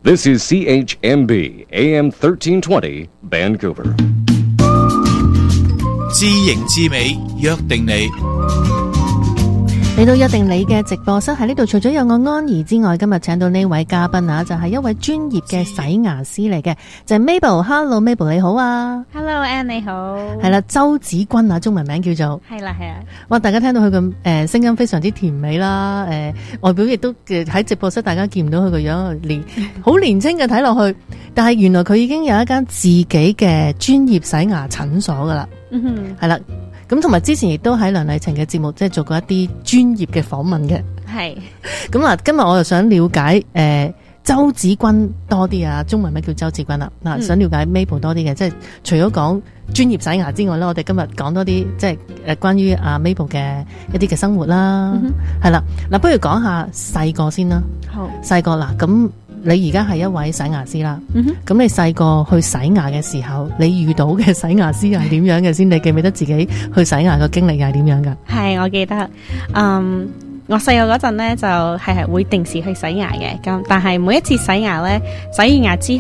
This is CHMB AM 1320 Vancouver。 知形知美，約定你。 嚟到約定你嘅直播室喺呢度，除咗有我安怡之外，今日請到呢位嘉賓啊，就係一位專業嘅洗牙師嚟嘅，就係 Mabel。Hello Mabel， 你好啊。 Hello Ann， 你好。 係啦，周子君啊，中文名叫做。 係啦。 哇，大家聽到佢嘅聲音非常之甜美啦，外表亦都喺直播室大家見唔到佢個樣，好年輕嘅睇落去，但係原來佢已經有一間自己嘅專業洗牙診所噶啦。係啦。咁同埋之前亦都喺梁麗晴嘅節目即係做過一啲專業嘅訪問嘅。係。咁嗱，今日我就想了解周子君多啲啊，中文名叫周子君啦。嗱，想了解 Mabel 多啲嘅，即係除咗講專業洗牙之外咧，我哋今日講多啲即係關於阿 Mabel 嘅一啲嘅生活啦。係啦，嗱，不如講下細個先啦。好。細個嗱，咁你而家係一位洗牙師啦。咁你細個去洗牙嘅時候，你遇到嘅洗牙師係點樣嘅先？你記唔記得自己去洗牙嘅經歷係點樣噶？ 係，我記得。我細個嗰陣咧就係會定時去洗牙嘅，咁但係每一次洗牙咧，洗完牙之